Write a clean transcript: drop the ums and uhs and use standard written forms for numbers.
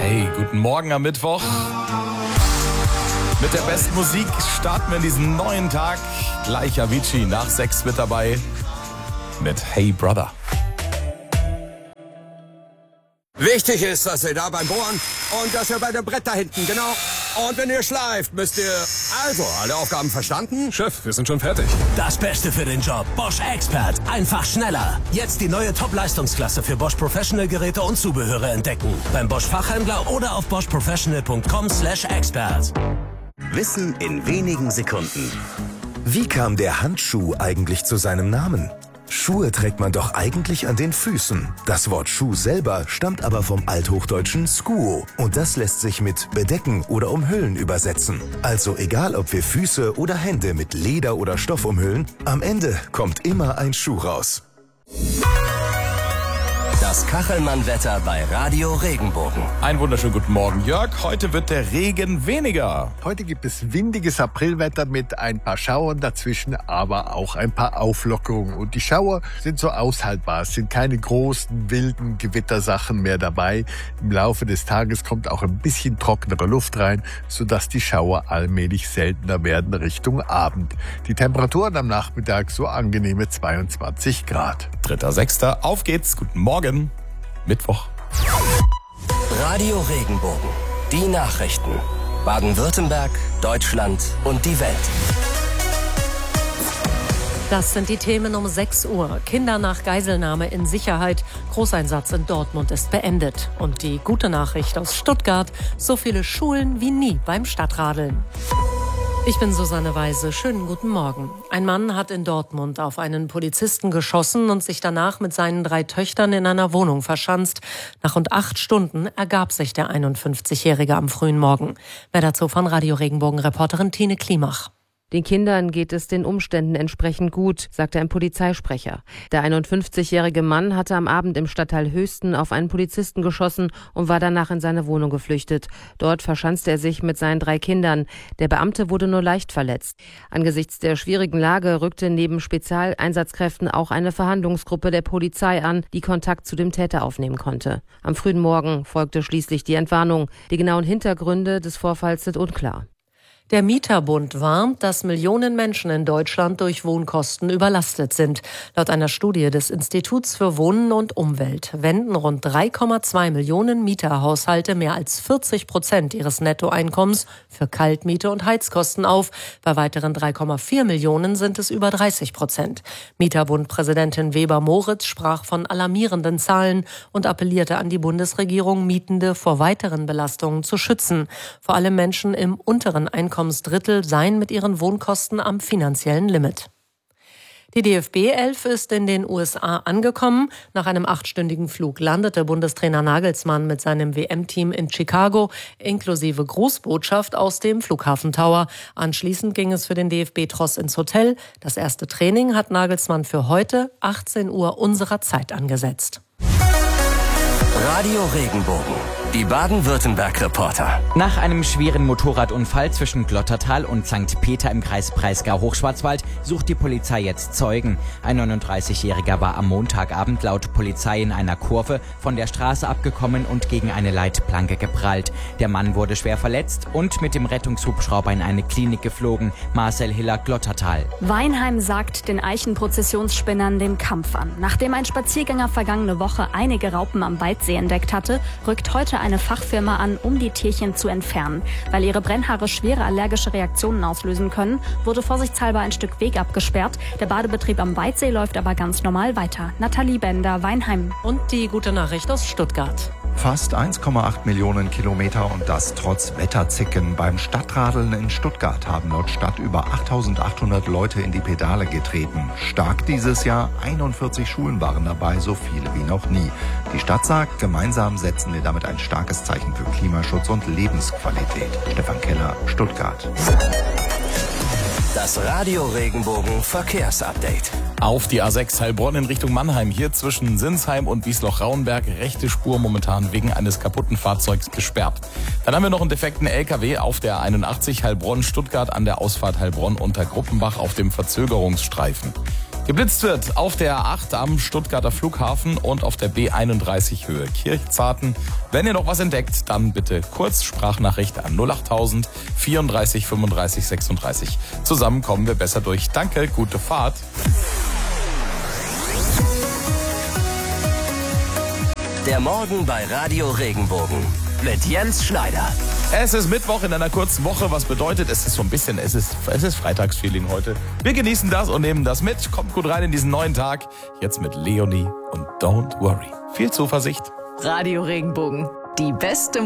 Hey, guten Morgen am Mittwoch. Mit der besten Musik starten wir in diesen neuen Tag. Gleich Avicii nach 6 mit dabei mit Hey Brother. Wichtig ist, dass ihr da beim Bohren und dass ihr bei dem Brett da hinten, genau. Und wenn ihr schleift, müsst ihr... Also, alle Aufgaben verstanden? Chef, wir sind schon fertig. Das Beste für den Job. Bosch Expert. Einfach schneller. Jetzt die neue Top-Leistungsklasse für Bosch Professional Geräte und Zubehöre entdecken. Beim Bosch Fachhändler oder auf boschprofessional.com/expert. Wissen in wenigen Sekunden. Wie kam der Handschuh eigentlich zu seinem Namen? Schuhe trägt man doch eigentlich an den Füßen. Das Wort Schuh selber stammt aber vom althochdeutschen Skuo und das lässt sich mit bedecken oder umhüllen übersetzen. Also egal, ob wir Füße oder Hände mit Leder oder Stoff umhüllen, am Ende kommt immer ein Schuh raus. Das Kachelmann-Wetter bei Radio Regenbogen. Einen wunderschönen guten Morgen, Jörg. Heute wird der Regen weniger. Heute gibt es windiges Aprilwetter mit ein paar Schauern dazwischen, aber auch ein paar Auflockerungen. Und die Schauer sind so aushaltbar. Es sind keine großen, wilden Gewittersachen mehr dabei. Im Laufe des Tages kommt auch ein bisschen trockenere Luft rein, sodass die Schauer allmählich seltener werden Richtung Abend. Die Temperaturen am Nachmittag so angenehme 22 Grad. 3.6. Auf geht's. Guten Morgen. Mittwoch. Radio Regenbogen. Die Nachrichten. Baden-Württemberg, Deutschland und die Welt. Das sind die Themen um 6 Uhr. Kinder nach Geiselnahme in Sicherheit. Großeinsatz in Dortmund ist beendet. Und die gute Nachricht aus Stuttgart. So viele Schulen wie nie beim Stadtradeln. Ich bin Susanne Weise. Schönen guten Morgen. Ein Mann hat in Dortmund auf einen Polizisten geschossen und sich danach mit seinen 3 Töchtern in einer Wohnung verschanzt. Nach rund 8 Stunden ergab sich der 51-Jährige am frühen Morgen. Mehr dazu von Radio Regenbogen-Reporterin Tine Klimach. Den Kindern geht es den Umständen entsprechend gut, sagte ein Polizeisprecher. Der 51-jährige Mann hatte am Abend im Stadtteil Höchsten auf einen Polizisten geschossen und war danach in seine Wohnung geflüchtet. Dort verschanzte er sich mit seinen 3 Kindern. Der Beamte wurde nur leicht verletzt. Angesichts der schwierigen Lage rückte neben Spezialeinsatzkräften auch eine Verhandlungsgruppe der Polizei an, die Kontakt zu dem Täter aufnehmen konnte. Am frühen Morgen folgte schließlich die Entwarnung. Die genauen Hintergründe des Vorfalls sind unklar. Der Mieterbund warnt, dass Millionen Menschen in Deutschland durch Wohnkosten überlastet sind. Laut einer Studie des Instituts für Wohnen und Umwelt wenden rund 3,2 Millionen Mieterhaushalte mehr als 40% ihres Nettoeinkommens für Kaltmiete und Heizkosten auf. Bei weiteren 3,4 Millionen sind es über 30%. Mieterbund-Präsidentin Weber-Moritz sprach von alarmierenden Zahlen und appellierte an die Bundesregierung, Mietende vor weiteren Belastungen zu schützen. Vor allem Menschen im unteren Einkommensdrittel seien mit ihren Wohnkosten am finanziellen Limit. Die DFB-11 ist in den USA angekommen. Nach einem 8-stündigen Flug landete Bundestrainer Nagelsmann mit seinem WM-Team in Chicago, inklusive Grußbotschaft aus dem Flughafen Tower. Anschließend ging es für den DFB-Tross ins Hotel. Das erste Training hat Nagelsmann für heute 18 Uhr unserer Zeit angesetzt. Radio Regenbogen. Die Baden-Württemberg-Reporter. Nach einem schweren Motorradunfall zwischen Glottertal und St. Peter im Kreis Breisgau-Hochschwarzwald sucht die Polizei jetzt Zeugen. Ein 39-Jähriger war am Montagabend laut Polizei in einer Kurve von der Straße abgekommen und gegen eine Leitplanke geprallt. Der Mann wurde schwer verletzt und mit dem Rettungshubschrauber in eine Klinik geflogen. Marcel Hiller, Glottertal. Weinheim sagt den Eichenprozessionsspinnern den Kampf an. Nachdem ein Spaziergänger vergangene Woche einige Raupen am Weidsee entdeckt hatte, rückt heute eine Fachfirma an, um die Tierchen zu entfernen. Weil ihre Brennhaare schwere allergische Reaktionen auslösen können, wurde vorsichtshalber ein Stück Weg abgesperrt. Der Badebetrieb am Weidsee läuft aber ganz normal weiter. Nathalie Bender, Weinheim. Und die gute Nachricht aus Stuttgart. Fast 1,8 Millionen Kilometer und das trotz Wetterzicken. Beim Stadtradeln in Stuttgart haben laut Stadt über 8.800 Leute in die Pedale getreten. Stark dieses Jahr, 41 Schulen waren dabei, so viele wie noch nie. Die Stadt sagt, gemeinsam setzen wir damit ein starkes Zeichen für Klimaschutz und Lebensqualität. Stefan Keller, Stuttgart. Das Radio Regenbogen Verkehrsupdate. Auf die A6 Heilbronn in Richtung Mannheim. Hier zwischen Sinsheim und Wiesloch-Rauenberg rechte Spur momentan wegen eines kaputten Fahrzeugs gesperrt. Dann haben wir noch einen defekten LKW auf der 81 Heilbronn-Stuttgart an der Ausfahrt Heilbronn unter Gruppenbach auf dem Verzögerungsstreifen. Geblitzt wird auf der A8 am Stuttgarter Flughafen und auf der B31 Höhe Kirchzarten. Wenn ihr noch was entdeckt, dann bitte kurz Sprachnachricht an 08000 34 35 36. Zusammen kommen wir besser durch. Danke, gute Fahrt. Der Morgen bei Radio Regenbogen mit Jens Schneider. Es ist Mittwoch in einer kurzen Woche, was bedeutet, es ist so ein bisschen, es ist Freitagsfeeling heute. Wir genießen das und nehmen das mit. Kommt gut rein in diesen neuen Tag. Jetzt mit Leonie und Don't Worry. Viel Zuversicht. Radio Regenbogen, die beste